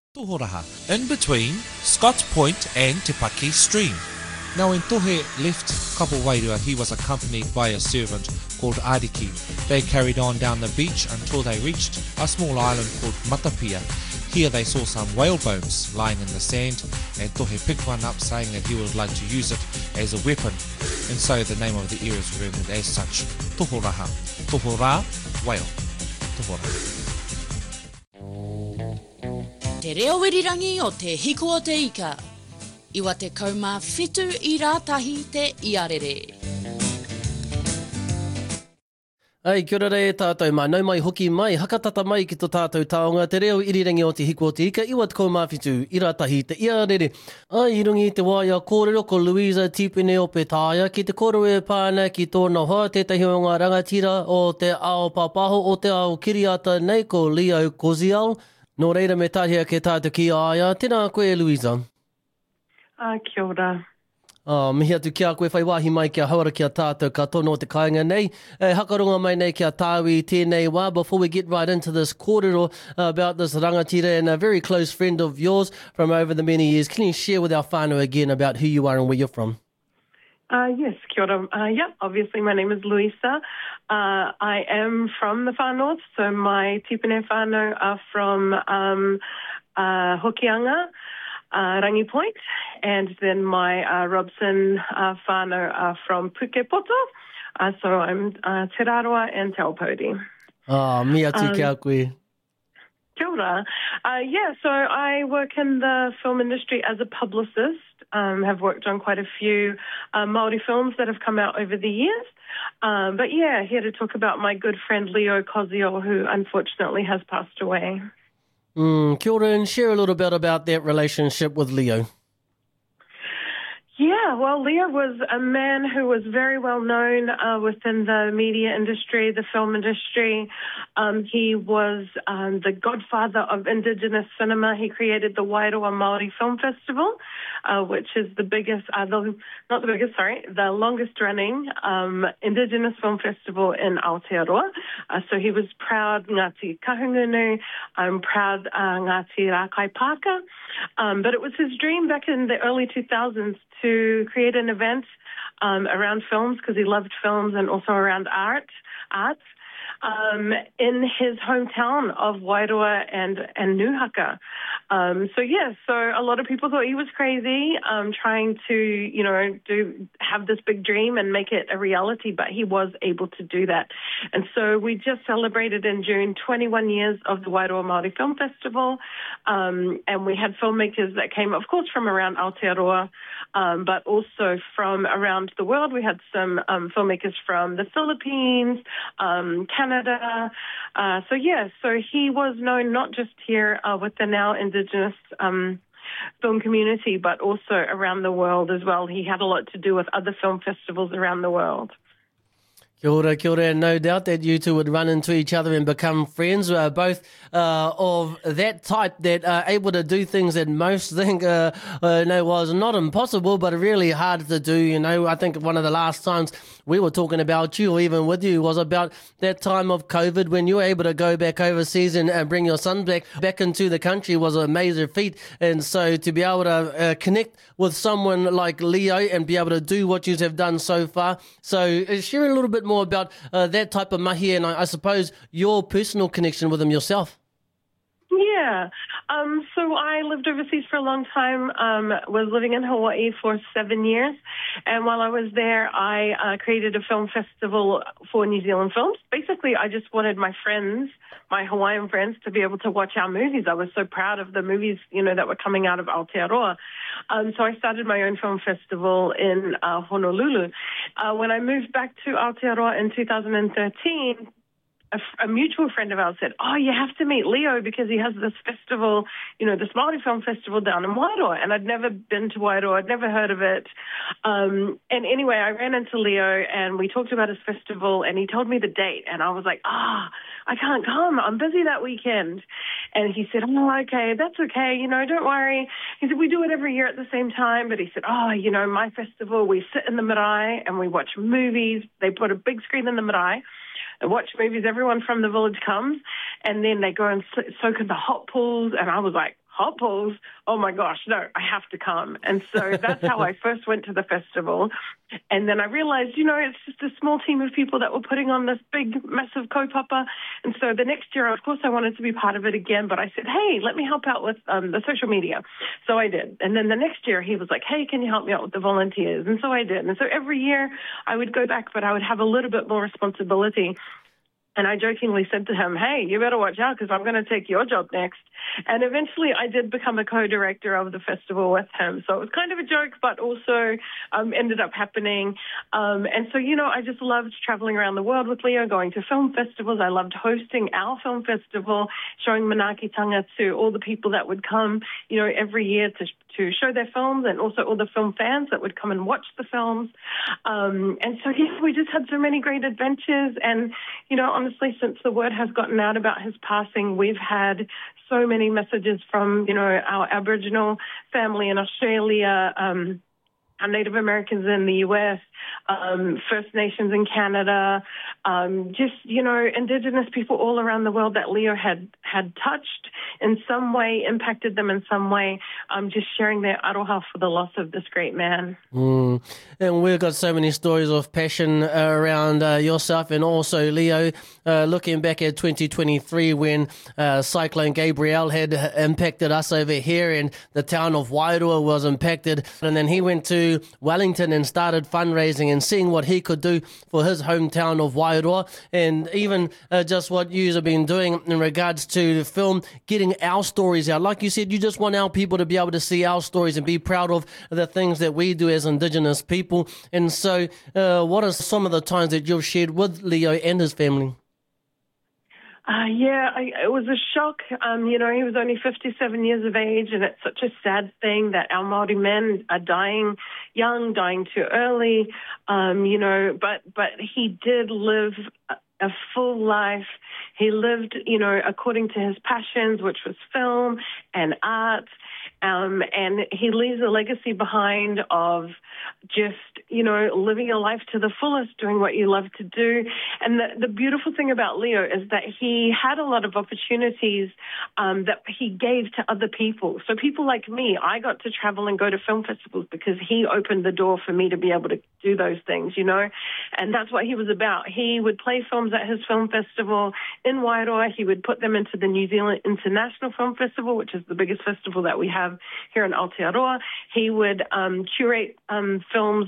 Tohoraha, in between Scotts Point and Te Paki Stream. Now when Tohe left Kapowairua, he was accompanied by a servant called Ariki. They carried on down the beach until they reached a small island called Matapia. Here they saw some whale bones lying in the sand, and Tohe picked one up saying that he would like to use it as a weapon. And so the name of the area is remembered as such, Tohoraha. Tohora, whale. Tohoraha. Te reo wirirangi o te hiko o te ika. Iwa te kaumā whetu I rātahi te iarere. Ai, kia ora re tātou mānau mai hoki mai, hakatata mai ki tō tātou taonga, te reo irirangi o te hiko o te ika, iwa te kaumā whetu I rātahi te iarere. Ai, I rungi te waia kōrero ko Louisa Tipene o Petaia, ki te koroe pāna ki tōna hoa, tētahi o ngā rangatira o te ao papaho o te ao kiriata nei ko Leo Koziel. Nō reira me tahia ke tātou ki aia. Tēnā koe, Louisa. Kia ora. Mihi atu kia koe whai wahi mai kia hauara kia tātou ka tono o te kāinga nei. Hakaronga mai nei kia tāwi tēnei wā. Before we get right into this kōrero about this rangatira and a very close friend of yours from over the many years, can you share with our whānau again about who you are and where you're from? Yes, kia ora. Obviously my name is Louisa. I am from the Far North, so my tipene whānau are from Hokianga, Rangi Point, and then my Robson whānau are from Pukepoto. So I'm Te Raroa and Te Aupōuri. Mi atu kia koe. Kia ora. So I work in the film industry as a publicist. Have worked on quite a few Māori films that have come out over the years. Here to talk about my good friend Leo Koziel, who unfortunately has passed away. Kia ora, and share a little bit about that relationship with Leo. Yeah, well, Leo was a man who was very well known within the media industry, the film industry. He was the godfather of Indigenous cinema. He created the Wairoa Māori Film Festival, which is the biggest, the longest running Indigenous film festival in Aotearoa. So he was proud Ngāti Kahungunu, proud Ngāti Rākai Pāka. But it was his dream back in the early 2000s to create an event around films, because he loved films, and also around arts, in his hometown of Wairoa and Nuhaka. So a lot of people thought he was crazy, trying to, have this big dream and make it a reality, but he was able to do that. And so we just celebrated in June 21 years of the Wairoa Māori Film Festival, and we had filmmakers that came, of course, from around Aotearoa, but also from around the world. We had some filmmakers from the Philippines, Canada. So he was known not just here with the now Indigenous film community, but also around the world as well. He had a lot to do with other film festivals around the world. Kia ora, and no doubt that you two would run into each other and become friends, both of that type that are able to do things that most think was not impossible, but really hard to do. I think one of the last times we were talking about you, or even with you, was about that time of COVID when you were able to go back overseas and bring your son back into the country was a major feat. And so to be able to connect with someone like Leo and be able to do what you have done so far. So share a little bit more about that type of mahi, and I suppose your personal connection with him yourself. Yeah. So I lived overseas for a long time, was living in Hawaii for 7 years. And while I was there, I created a film festival for New Zealand films. Basically, I just wanted my friends, my Hawaiian friends, to be able to watch our movies. I was so proud of the movies, that were coming out of Aotearoa. So I started my own film festival in Honolulu. When I moved back to Aotearoa in 2013, a mutual friend of ours said, you have to meet Leo because he has this festival, this Māori Film Festival down in Wairoa. And I'd never been to Wairoa. I'd never heard of it. And anyway, I ran into Leo and we talked about his festival and he told me the date. And I was like, I can't come. I'm busy that weekend. And he said, okay, that's okay. Don't worry. He said, we do it every year at the same time. But he said, my festival, we sit in the marae and we watch movies. They put a big screen in the marae. Watch movies, everyone from the village comes, and then they go and soak in the hot pools. And I was like, hot balls? Oh my gosh, no, I have to come. And so that's how I first went to the festival. And then I realized, it's just a small team of people that were putting on this big, massive kaupapa. And so the next year, of course, I wanted to be part of it again, but I said, hey, let me help out with the social media. So I did. And then the next year, he was like, hey, can you help me out with the volunteers? And so I did. And so every year I would go back, but I would have a little bit more responsibility. And I jokingly said to him, hey, you better watch out because I'm going to take your job next. And eventually I did become a co-director of the festival with him. So it was kind of a joke, but also ended up happening. And so, I just loved traveling around the world with Leo, going to film festivals. I loved hosting our film festival, showing Manaakitanga to all the people that would come, every year to show their films, and also all the film fans that would come and watch the films. And so, we just had so many great adventures. And, honestly, since the word has gotten out about his passing, we've had so many messages from, our Aboriginal family in Australia, our Native Americans in the U.S., First Nations in Canada, Indigenous people all around the world that Leo had touched in some way, impacted them in some way, just sharing their aroha for the loss of this great man. And we've got so many stories of passion around yourself and also Leo, looking back at 2023 when Cyclone Gabrielle had impacted us over here and the town of Wairoa was impacted. And then he went to Wellington and started fundraising and seeing what he could do for his hometown of Wairoa, and even just what you have been doing in regards to the film, getting our stories out. Like you said, you just want our people to be able to see our stories and be proud of the things that we do as Indigenous people. And so what are some of the times that you've shared with Leo and his family? It was a shock. He was only 57 years of age, and it's such a sad thing that our Māori men are dying young, dying too early, but he did live a full life. He lived, according to his passions, which was film and art, and he leaves a legacy behind of just, living your life to the fullest, doing what you love to do. And the beautiful thing about Leo is that he had a lot of opportunities that he gave to other people. So people like me, I got to travel and go to film festivals because he opened the door for me to be able to do those things, and that's what he was about. He would play films at his film festival in Wairoa. He would put them into the New Zealand International Film Festival, which is the biggest festival that we have here in Aotearoa. He would curate films,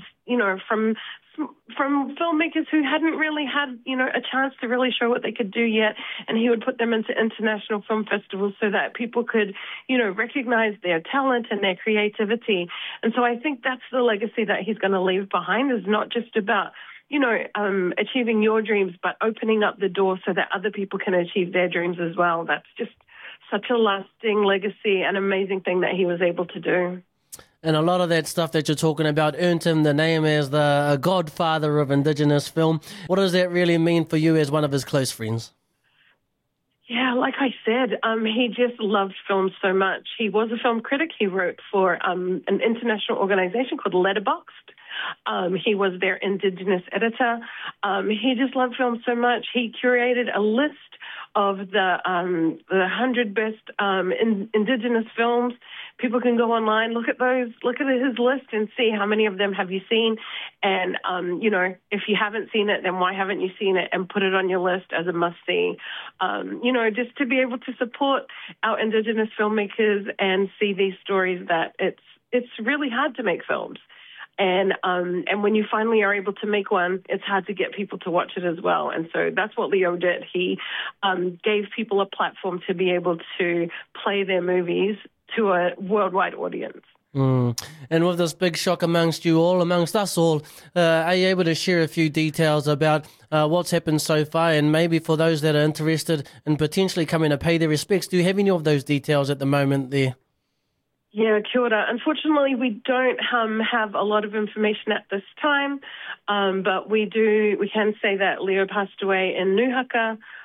from filmmakers who hadn't really had, a chance to really show what they could do yet. And he would put them into international film festivals so that people could, recognize their talent and their creativity. And so I think that's the legacy that he's going to leave behind, is not just about, achieving your dreams, but opening up the door so that other people can achieve their dreams as well. That's just such a lasting legacy and amazing thing that he was able to do. And a lot of that stuff that you're talking about earned him the name as the godfather of Indigenous film. What does that really mean for you as one of his close friends? Yeah, like I said, he just loved film so much. He was a film critic. He wrote for an international organization called Letterboxd. He was their Indigenous editor. He just loved film so much. He curated a list of the 100 best Indigenous films. People can go online, look at his list and see how many of them have you seen. And, if you haven't seen it, then why haven't you seen it, and put it on your list as a must-see. Just to be able to support our Indigenous filmmakers and see these stories that it's really hard to make films. And when you finally are able to make one, it's hard to get people to watch it as well. And so that's what Leo did. He gave people a platform to be able to play their movies to a worldwide audience. And with this big shock amongst us all, are you able to share a few details about what's happened so far, and maybe for those that are interested in potentially coming to pay their respects, do you have any of those details at the moment there? Yeah, kia ora. Unfortunately, we don't have a lot of information at this time, but we can say that Leo passed away in Nuhaka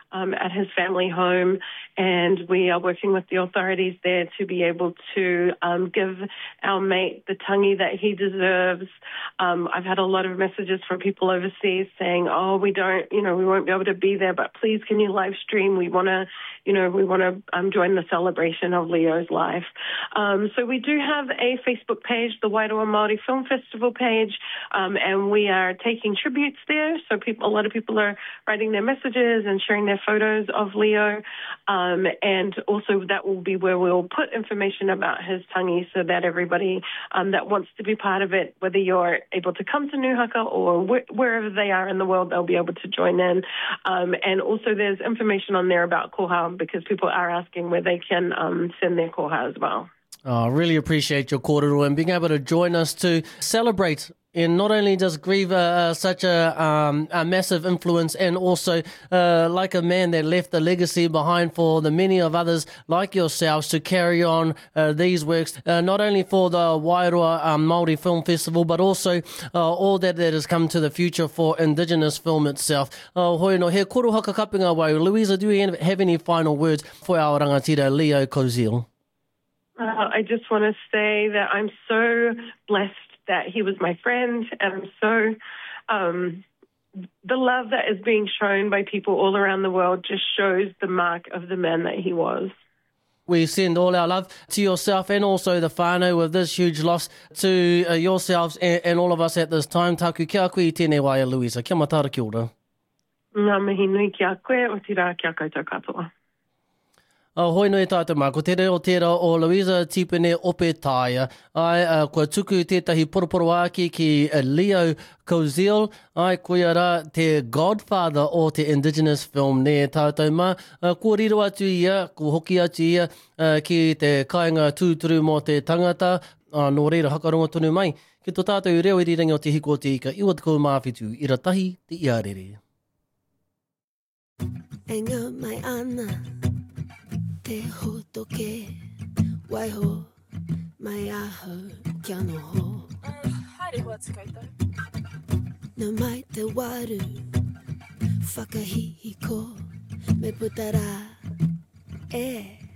at his family home, and we are working with the authorities there to be able to give our mate the tangi that he deserves. I've had a lot of messages from people overseas saying, "Oh, we won't be able to be there, but please, can you live stream? We want to join the celebration of Leo's life." So we do have a Facebook page, the Wairoa Māori Film Festival page, and we are taking tributes there. So a lot of people are writing their messages and sharing their photos of Leo, and also that will be where we'll put information about his tangi so that everybody that wants to be part of it, whether you're able to come to Nuhaka or wherever they are in the world, they'll be able to join in. And also there's information on there about koha, because people are asking where they can send their koha as well. I really appreciate your kōrero and being able to join us to celebrate and not only just grieve such a massive influence, and also like a man that left a legacy behind for the many of others like yourselves to carry on these works, not only for the Wairoa Māori Film Festival, but also all that has come to the future for Indigenous film itself. Hoi no, he koro haka kapinga wai. Louisa, do you have any final words for our rangatira, Leo Koziel? I just want to say that I'm so blessed that he was my friend, and I'm so the love that is being shown by people all around the world just shows the mark of the man that he was. We send all our love to yourself and also the whānau with this huge loss to yourselves and all of us at this time. Taku kia koe I tēnei waia, Louisa. Kia matara ki ora. Ngā mihi nui ki a koe, o tira ki a koutou katoa. Hoi no e tātou mā, ko te reo tērā o Louisa Tipene Ope Tāia. Kua tuku tētahi poroporo āki ki Leo Koziel. Koe ara te godfather o te Indigenous film ne tātou mā. Kua riro atu ia, kua hoki atu ia ki te kāinga tūturu mō te tangata. Nō reira hakaronga tonu mai. Ki tō tātou reo i rirangi o te hiko o te ika. Iwa te kou māwhitu, ira tahi te iarere. Enga mai ana. Te hotoke, waiho, mai aho, kia no ho. Haere hoa te koutou. Na mai te waru, whakahihiko, me putara, e.